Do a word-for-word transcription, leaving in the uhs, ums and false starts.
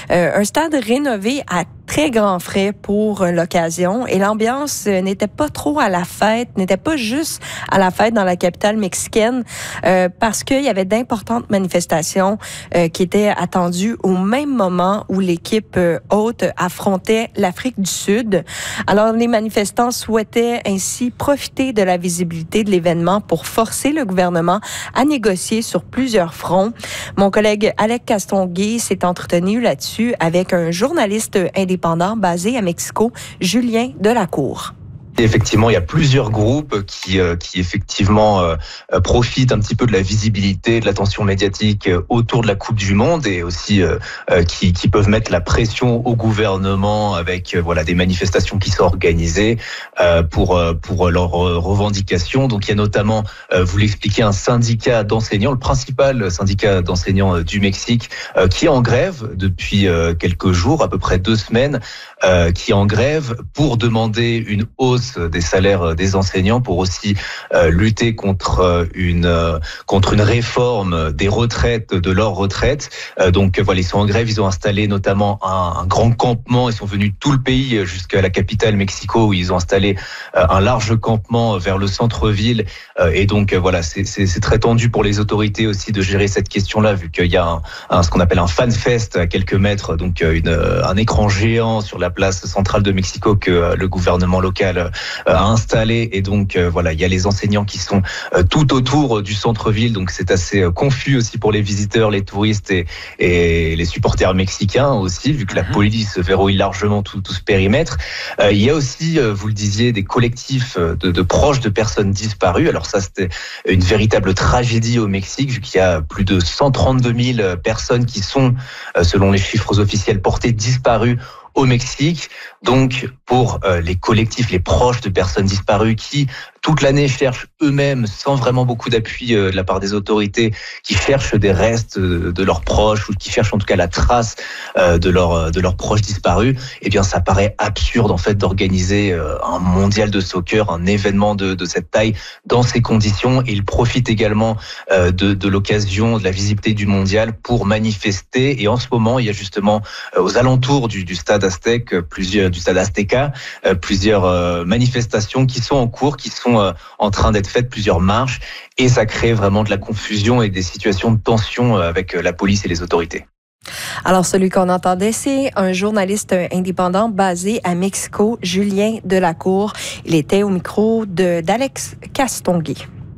Euh, un stade rénové à très grands frais pour l'occasion et l'ambiance n'était pas trop à la fête, n'était pas juste à la fête dans la capitale mexicaine euh, parce qu'il y avait d'importantes manifestations euh, qui étaient attendues au même moment où l'équipe euh, hôte affrontait l'Afrique du Sud. Alors les manifestants souhaitaient ainsi profiter de la visibilité de l'événement pour forcer le gouvernement à négocier sur plusieurs fronts. Mon collègue Alex Castonguay s'est entretenu là-dessus avec un journaliste indépendant basé à Mexico, Julien Delacour. Effectivement, il y a plusieurs groupes qui, euh, qui effectivement euh, profitent un petit peu de la visibilité, de l'attention médiatique autour de la Coupe du Monde et aussi euh, euh, qui, qui peuvent mettre la pression au gouvernement avec euh, voilà des manifestations qui sont organisées euh, pour euh, pour leurs revendications. Donc il y a notamment, euh, vous l'expliquez, un syndicat d'enseignants, le principal syndicat d'enseignants du Mexique, euh, qui est en grève depuis euh, quelques jours, à peu près deux semaines, euh, qui est en grève pour demander une hausse des salaires des enseignants, pour aussi euh, lutter contre euh, une euh, contre une réforme des retraites, de leurs retraites. Euh, donc voilà, ils sont en grève, ils ont installé notamment un, un grand campement, ils sont venus de tout le pays jusqu'à la capitale Mexico, où ils ont installé euh, un large campement vers le centre-ville. Euh, et donc euh, voilà, c'est, c'est, c'est très tendu pour les autorités aussi de gérer cette question-là, vu qu'il y a un, un, ce qu'on appelle un fan fest à quelques mètres, donc une, un écran géant sur la place centrale de Mexico que euh, le gouvernement local à installer. Et donc euh, voilà, il y a les enseignants qui sont euh, tout autour du centre-ville, donc c'est assez euh, confus aussi pour les visiteurs, les touristes et, et les supporters mexicains aussi, vu que la police verrouille largement tout, tout ce périmètre. Euh, il y a aussi, euh, vous le disiez, des collectifs de, de proches de personnes disparues. Alors ça, c'était une véritable tragédie au Mexique, vu qu'il y a plus de cent trente-deux mille personnes qui sont, euh, selon les chiffres officiels, portées disparues au Mexique. Donc, pour euh, les collectifs, les proches de personnes disparues qui, toute l'année, cherchent eux-mêmes, sans vraiment beaucoup d'appui euh, de la part des autorités, qui cherchent des restes de, de leurs proches, ou qui cherchent en tout cas la trace euh, de, leur, de leurs proches disparus, eh bien, ça paraît absurde, en fait, d'organiser euh, un mondial de soccer, un événement de, de cette taille, dans ces conditions. Et ils profitent également euh, de, de l'occasion, de la visibilité du mondial pour manifester. Et en ce moment, il y a justement, euh, aux alentours du, du stade Aztec, plusieurs, du stade Azteca, euh, plusieurs euh, manifestations qui sont en cours, qui sont euh, en train d'être faites, plusieurs marches, et ça crée vraiment de la confusion et des situations de tension euh, avec la police et les autorités. Alors, celui qu'on entendait, c'est un journaliste indépendant basé à Mexico, Julien Delacour. Il était au micro de, d'Alex Castonguay.